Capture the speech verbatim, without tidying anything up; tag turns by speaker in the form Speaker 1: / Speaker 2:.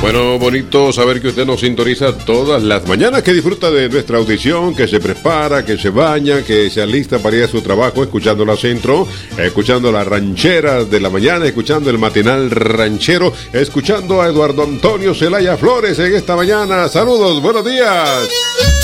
Speaker 1: Bueno, bonito saber que usted nos sintoniza todas las mañanas, que disfruta de nuestra audición, que se prepara, que se baña, que se alista para ir a su trabajo, escuchando la Centro, escuchando las rancheras de la mañana, escuchando el matinal ranchero, escuchando a Eduardo Antonio Celaya Flores en esta mañana. Saludos, buenos días.